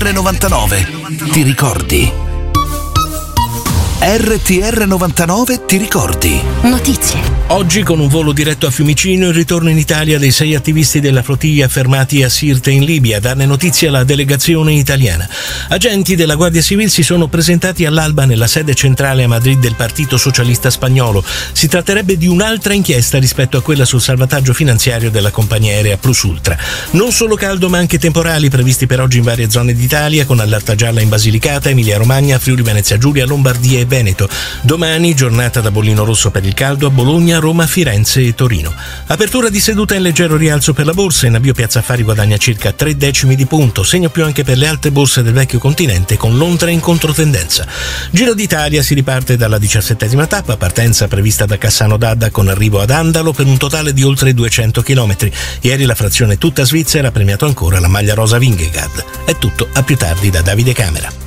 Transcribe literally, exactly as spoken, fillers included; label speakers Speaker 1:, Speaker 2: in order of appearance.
Speaker 1: R novantanove, ti ricordi? R T R novantanove, ti ricordi?
Speaker 2: Notizie.
Speaker 3: Oggi, con un volo diretto a Fiumicino, il ritorno in Italia dei sei attivisti della flottiglia fermati a Sirte in Libia. Darne notizia alla delegazione italiana. Agenti della Guardia Civile si sono presentati all'alba nella sede centrale a Madrid del Partito Socialista Spagnolo. Si tratterebbe di un'altra inchiesta rispetto a quella sul salvataggio finanziario della compagnia aerea Plus Ultra. Non solo caldo, ma anche temporali previsti per oggi in varie zone d'Italia, con allerta gialla in Basilicata, Emilia Romagna, Friuli Venezia Giulia, Lombardia e Veneto. Domani giornata da bollino rosso per il caldo a Bologna, Roma, Firenze e Torino. Apertura di seduta in leggero rialzo per la borsa. In avvio Piazza Affari guadagna circa tre decimi di punto, segno più anche per le altre borse del vecchio continente, con Londra in controtendenza. Giro d'Italia si riparte dalla diciassettesima tappa, partenza prevista da Cassano d'Adda con arrivo ad Andalo per un totale di oltre duecento chilometri. Ieri la frazione tutta svizzera ha premiato ancora la maglia rosa Vingegaard. È tutto, a più tardi da Davide Camera.